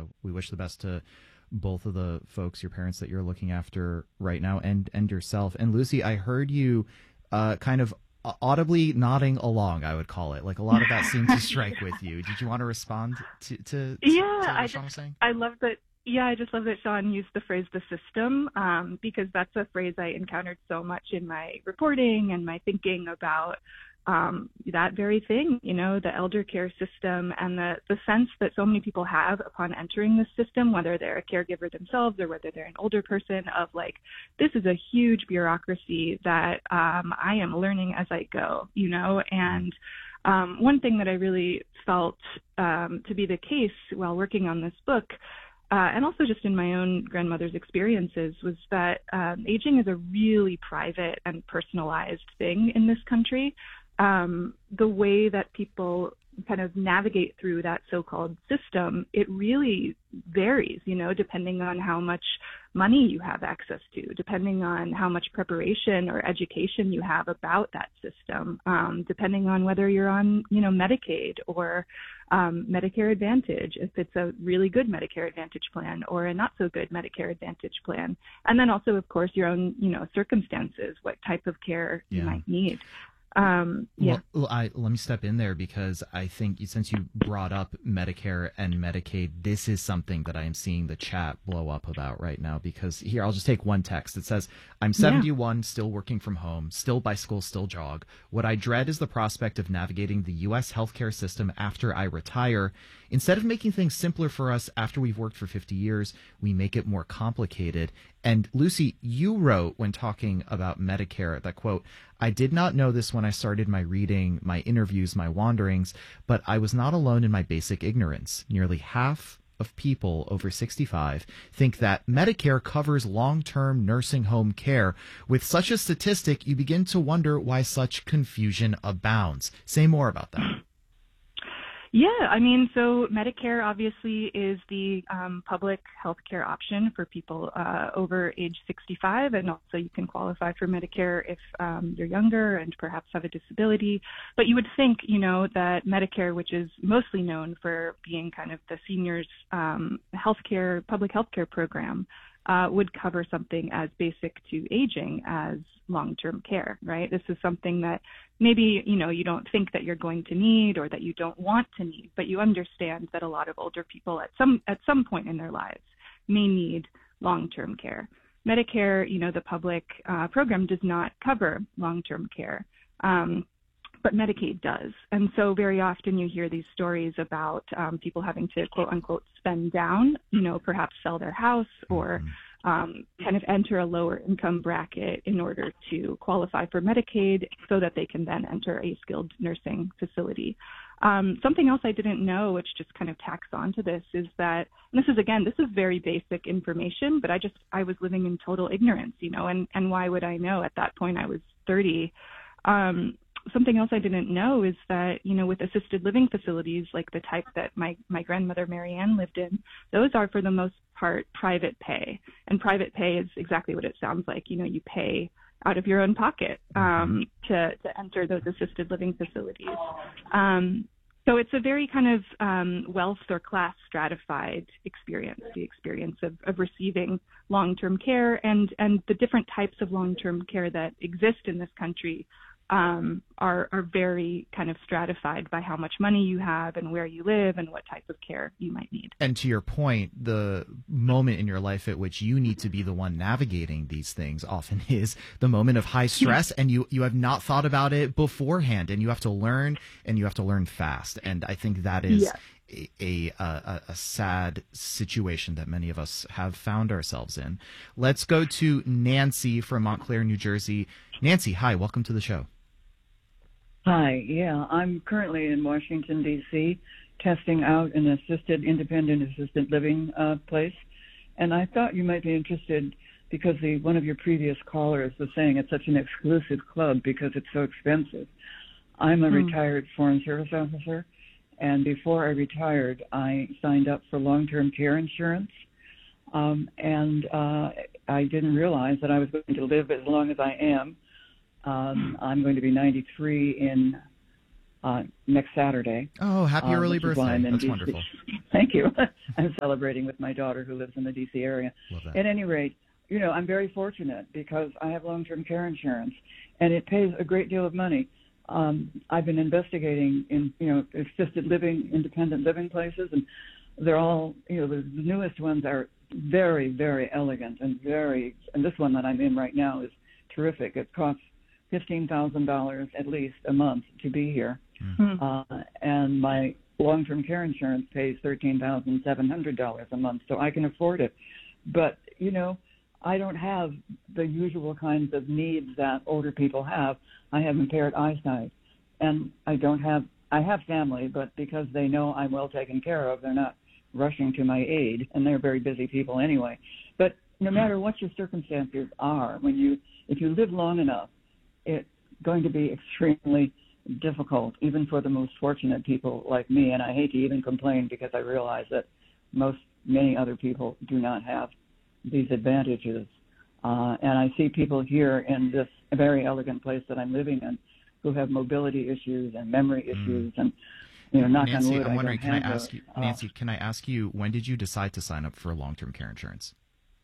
we wish the best to both of the folks, your parents that you're looking after right now, and yourself. And Lucy, I heard you kind of audibly nodding along, I would call it. Like a lot of that seemed to strike with you. Did you want to respond to what Sean was saying? I love that. Yeah, I just love that Sean used the phrase "the system" because that's a phrase I encountered so much in my reporting and my thinking about that very thing, the elder care system, and the sense that so many people have upon entering this system, whether they're a caregiver themselves or whether they're an older person, of like, this is a huge bureaucracy that I am learning as I go, and one thing that I really felt to be the case while working on this book, and also just in my own grandmother's experiences, was that aging is a really private and personalized thing in this country. The way that people kind of navigate through that so-called system, it really varies, depending on how much money you have access to, depending on how much preparation or education you have about that system, depending on whether you're on, Medicaid or Medicare Advantage, if it's a really good Medicare Advantage plan or a not so good Medicare Advantage plan. And then also, of course, your own, circumstances, what type of care you might need. Well, let me step in there because I think since you brought up Medicare and Medicaid, this is something that I am seeing the chat blow up about right now. Because here, I'll just take one text. It says, "I'm 71, still working from home, still bicycle, still jog. What I dread is the prospect of navigating the U.S. healthcare system after I retire. Instead of making things simpler for us after we've worked for 50 years, we make it more complicated." And Lucy, you wrote when talking about Medicare that, quote, "I did not know this when I started my reading, my interviews, my wanderings, but I was not alone in my basic ignorance. Nearly half of people over 65 think that Medicare covers long-term nursing home care. With such a statistic, you begin to wonder why such confusion abounds." Say more about that. Yeah, so Medicare obviously is the public health care option for people over age 65, and also you can qualify for Medicare if you're younger and perhaps have a disability. But you would think, that Medicare, which is mostly known for being kind of the seniors' public health care program, would cover something as basic to aging as long-term care, right? This is something that maybe, you don't think that you're going to need or that you don't want to need, but you understand that a lot of older people at some point in their lives may need long-term care. Medicare, the public program does not cover long-term care. But Medicaid does. And so very often you hear these stories about people having to, quote unquote, spend down, perhaps sell their house or kind of enter a lower income bracket in order to qualify for Medicaid so that they can then enter a skilled nursing facility. Something else I didn't know, which just kind of tacks onto this, is that, and this is very basic information, but I was living in total ignorance, and why would I know? At that point I was 30. Something else I didn't know is that, with assisted living facilities like the type that my grandmother Marianne lived in, those are for the most part private pay. And private pay is exactly what it sounds like. You pay out of your own pocket to enter those assisted living facilities. So it's a very kind of wealth or class stratified experience, the experience of receiving long-term care and the different types of long-term care that exist in this country are very kind of stratified by how much money you have and where you live and what type of care you might need. And to your point, the moment in your life at which you need to be the one navigating these things often is the moment of high stress, and you have not thought about it beforehand, and you have to learn, and you have to learn fast. And I think that is a sad situation that many of us have found ourselves in. Let's go to Nancy from Montclair, New Jersey. Nancy, hi, welcome to the show. Hi, yeah, I'm currently in Washington, D.C., testing out an independent assisted living place. And I thought you might be interested because one of your previous callers was saying it's such an exclusive club because it's so expensive. I'm a retired Foreign Service officer, and before I retired, I signed up for long-term care insurance. And I didn't realize that I was going to live as long as I am. I'm going to be 93 in next Saturday. Oh, happy early birthday. That's wonderful. Thank you. I'm celebrating with my daughter who lives in the D.C. area. Love that. At any rate, I'm very fortunate because I have long-term care insurance, and it pays a great deal of money. I've been investigating in, assisted living, independent living places, and they're all, the newest ones are very, very elegant and this one that I'm in right now is terrific. It costs $15,000 at least a month to be here. And my long-term care insurance pays $13,700 a month, so I can afford it. But, I don't have the usual kinds of needs that older people have. I have impaired eyesight, and I have family, but because they know I'm well taken care of, they're not rushing to my aid, and they're very busy people anyway. But no matter what your circumstances are, if you live long enough, it's going to be extremely difficult, even for the most fortunate people like me. And I hate to even complain because I realize that many other people do not have these advantages. And I see people here in this very elegant place that I'm living in who have mobility issues and memory issues. And, knock on wood, I'm wondering, Nancy, can I ask you, when did you decide to sign up for long-term care insurance?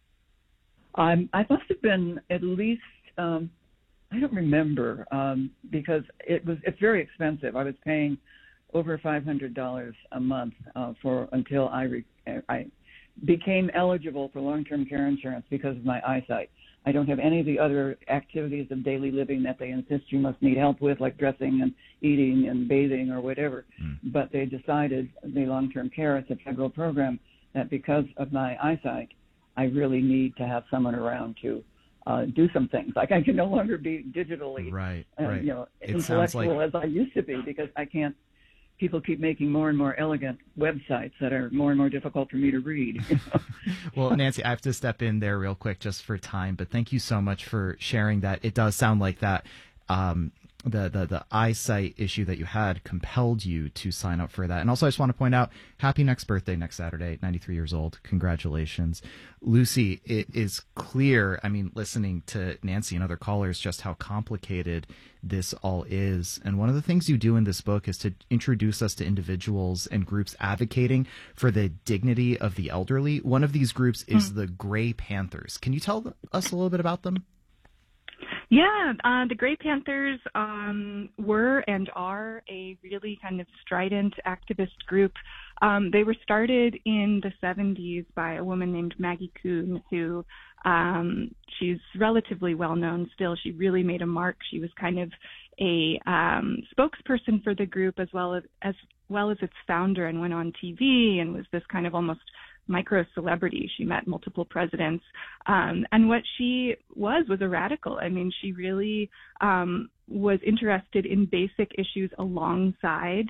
I must have been at least, I don't remember, because it's very expensive. I was paying over $500 a month until I became eligible for long-term care insurance because of my eyesight. I don't have any of the other activities of daily living that they insist you must need help with, like dressing and eating and bathing or whatever. But they decided, the long-term care, it's a federal program, that because of my eyesight, I really need to have someone around to do some things. Like I can no longer be digitally, intellectual as I used to be because I can't. People keep making more and more elegant websites that are more and more difficult for me to read. Well, Nancy, I have to step in there real quick just for time, but thank you so much for sharing that. It does sound like that the eyesight issue that you had compelled you to sign up for that. And also, I just want to point out, happy next birthday next Saturday, 93 years old. Congratulations. Lucy, it is clear, listening to Nancy and other callers, just how complicated this all is. And one of the things you do in this book is to introduce us to individuals and groups advocating for the dignity of the elderly. One of these groups is the Gray Panthers. Can you tell us a little bit about them? Yeah, the Gray Panthers were and are a really kind of strident activist group. They were started in the 70s by a woman named Maggie Kuhn, who she's relatively well known still. She really made a mark. She was kind of a spokesperson for the group as well as its founder, and went on TV and was this kind of almost micro celebrity. She met multiple presidents. And what she was a radical. She really was interested in basic issues alongside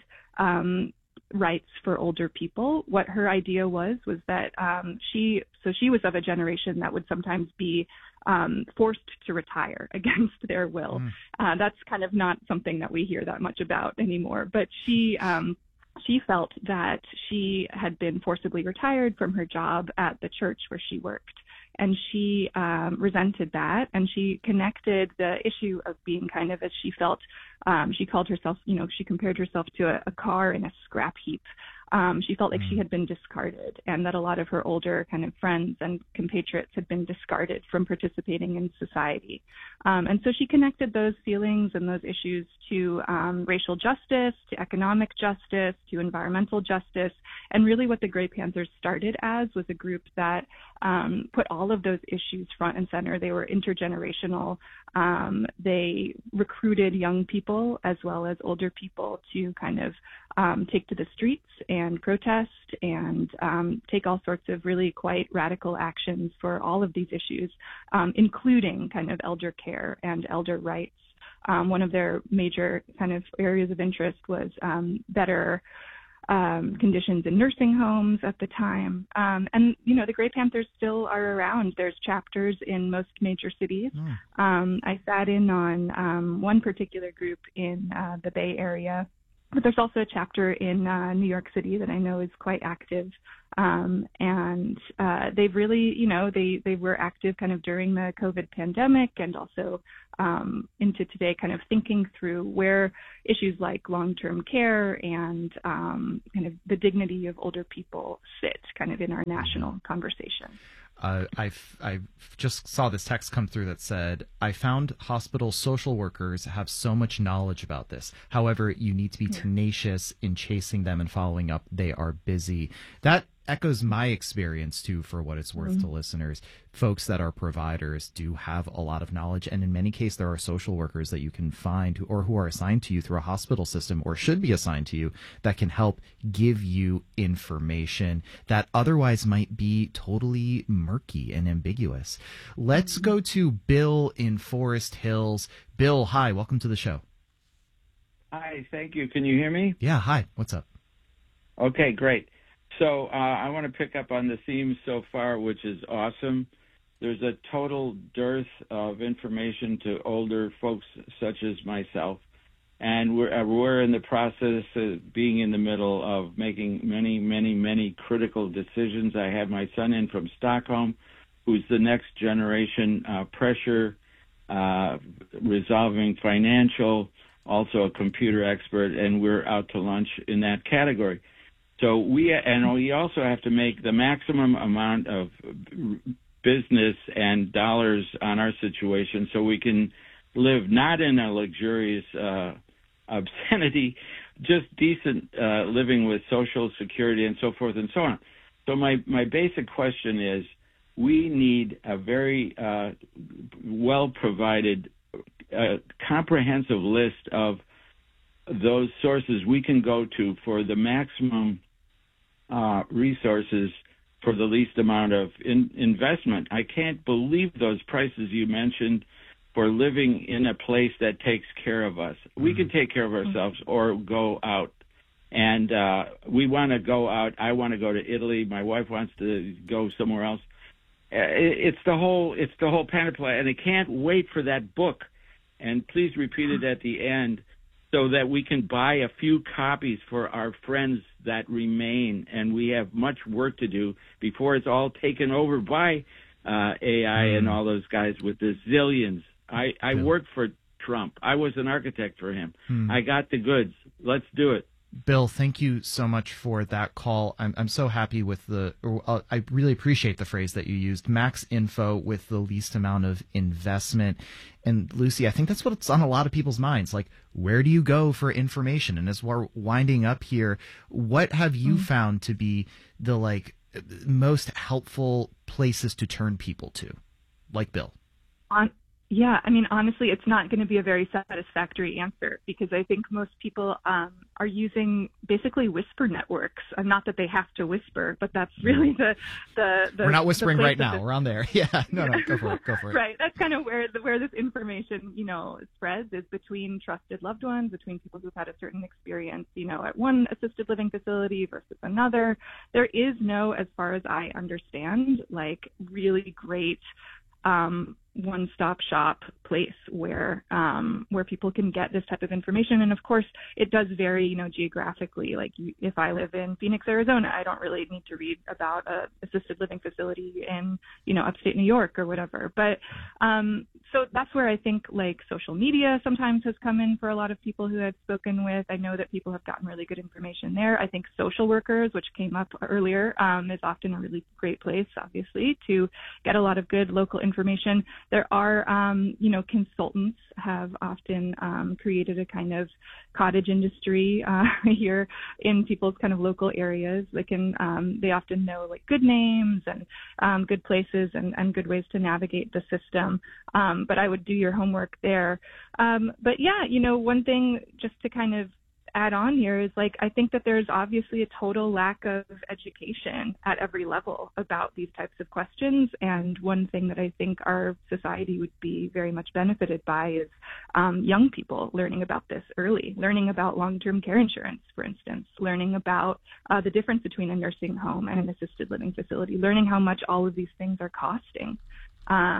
rights for older people. What her idea was that she was of a generation that would sometimes be forced to retire against their will. That's kind of not something that we hear that much about anymore. But she felt that she had been forcibly retired from her job at the church where she worked. And she resented that, and she connected the issue of being kind of, as she felt, she called herself, she compared herself to a car in a scrap heap. She felt like she had been discarded, and that a lot of her older kind of friends and compatriots had been discarded from participating in society. And so she connected those feelings and those issues to racial justice, to economic justice, to environmental justice. And really what the Gray Panthers started as was a group that put all of those issues front and center. They were intergenerational. They recruited young people as well as older people to kind of take to the streets and protest and take all sorts of really quite radical actions for all of these issues, including kind of elder care and elder rights. One of their major kind of areas of interest was better conditions in nursing homes at the time. And, the Gray Panthers still are around. There's chapters in most major cities. I sat in on one particular group in the Bay Area, but there's also a chapter in New York City that I know is quite active. And they've really, they were active kind of during the COVID pandemic and also into today, kind of thinking through where issues like long-term care and kind of the dignity of older people sit kind of in our national conversation. I just saw this text come through that said, I found hospital social workers have so much knowledge about this. However, you need to be tenacious in chasing them and following up. They are busy. That echoes my experience, too, for what it's worth to listeners. Folks that are providers do have a lot of knowledge, and in many cases, there are social workers that you can find who are assigned to you through a hospital system or should be assigned to you that can help give you information that otherwise might be totally murky and ambiguous. Let's go to Bill in Forest Hills. Bill, hi, welcome to the show. Hi, thank you. Can you hear me? Yeah, hi, what's up? Okay, great. So I want to pick up on the theme so far, which is awesome. There's a total dearth of information to older folks such as myself, and we're in the process of being in the middle of making many, many, many critical decisions. I have my son in from Stockholm, who's the next generation pressure resolving financial, also a computer expert, and we're out to lunch in that category. So we also have to make the maximum amount of business and dollars on our situation so we can live not in a luxurious obscenity, just decent living with Social Security and so forth and so on. So my basic question is, we need a very well-provided, comprehensive list of those sources we can go to for the maximum resources for the least amount of investment. I can't believe those prices you mentioned for living in a place that takes care of us. We can take care of ourselves or go out. And we want to go out. I want to go to Italy. My wife wants to go somewhere else. It's the whole panoply, and I can't wait for that book. And please repeat it at the end, so that we can buy a few copies for our friends that remain. And we have much work to do before it's all taken over by AI and all those guys with the zillions. I worked for Trump. I was an architect for him. I got the goods. Let's do it. Bill, thank you so much for that call. I'm so happy with I really appreciate the phrase that you used, max info with the least amount of investment. And Lucy, I think that's what's on a lot of people's minds. Like, where do you go for information? And as we're winding up here, what have you found to be the most helpful places to turn people to, like Bill? Yeah, I mean, honestly, it's not going to be a very satisfactory answer, because I think most people are using basically whisper networks. Not that they have to whisper, but that's really the We're not whispering right now. We're on there. Yeah, no, go for it. Right, that's kind of where this information, spreads, is between trusted loved ones, between people who've had a certain experience, at one assisted living facility versus another. There is no, as far as I understand, really great one-stop shop place where people can get this type of information. And of course, it does vary, geographically. If I live in Phoenix, Arizona, I don't really need to read about a assisted living facility in, upstate New York or whatever. But so that's where I think social media sometimes has come in for a lot of people who I've spoken with. I know that people have gotten really good information there. I think social workers, which came up earlier, is often a really great place, obviously, to get a lot of good local information. There are, consultants have often created a kind of cottage industry here in people's kind of local areas. They often know good names and good places and good ways to navigate the system. But I would do your homework there. But yeah, one thing just to kind of add on here is I think that there's obviously a total lack of education at every level about these types of questions. And one thing that I think our society would be very much benefited by is young people learning about this early, learning about long-term care insurance, for instance, learning about the difference between a nursing home and an assisted living facility, learning how much all of these things are costing.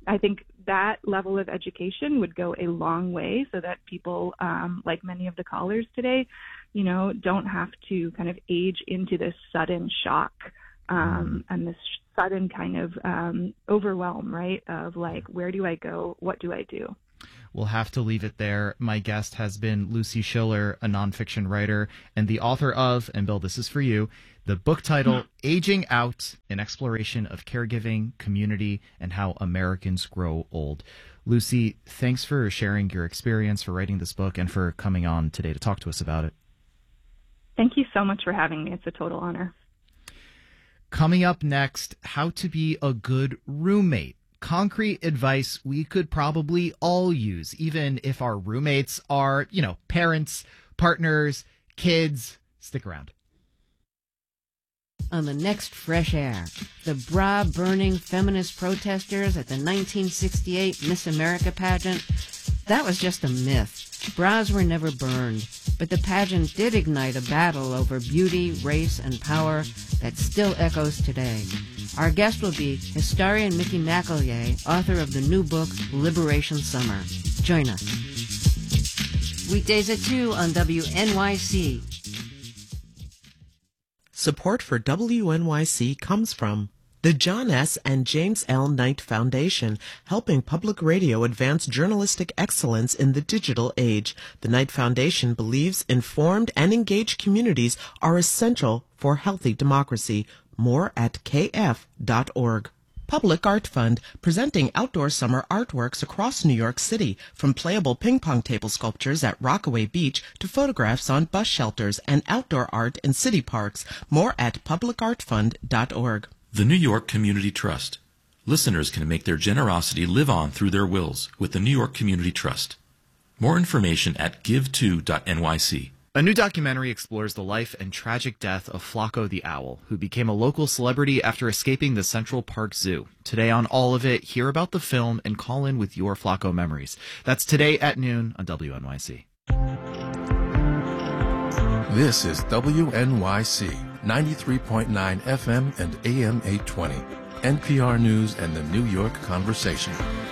I think that level of education would go a long way so that people, like many of the callers today, don't have to kind of age into this sudden shock and this sudden kind of overwhelm, right? Of like, where do I go? What do I do? We'll have to leave it there. My guest has been Lucy Schiller, a nonfiction writer and the author of, and Bill, this is for you, the book title, Aging Out, an exploration of caregiving, community, and how Americans grow old. Lucy, thanks for sharing your experience, for writing this book, and for coming on today to talk to us about it. Thank you so much for having me. It's a total honor. Coming up next, how to be a good roommate. Concrete advice we could probably all use, even if our roommates are, parents, partners, kids. Stick around. On the next Fresh Air, the bra-burning feminist protesters at the 1968 Miss America pageant. That was just a myth. Bras were never burned, but the pageant did ignite a battle over beauty, race, and power that still echoes today. Our guest will be historian Mickey McEllier, author of the new book, Liberation Summer. Join us. Weekdays at 2 on WNYC. Support for WNYC comes from the John S. and James L. Knight Foundation, helping public radio advance journalistic excellence in the digital age. The Knight Foundation believes informed and engaged communities are essential for healthy democracy. More at kf.org. Public Art Fund, presenting outdoor summer artworks across New York City, from playable ping pong table sculptures at Rockaway Beach to photographs on bus shelters and outdoor art in city parks. More at publicartfund.org. The New York Community Trust. Listeners can make their generosity live on through their wills with the New York Community Trust. More information at give2.nyc. A new documentary explores the life and tragic death of Flaco the owl, who became a local celebrity after escaping the Central Park Zoo. Today on All of It, hear about the film and call in with your Flaco memories. That's today at noon on WNYC. This is WNYC, 93.9 FM and AM 820. NPR News and the New York Conversation.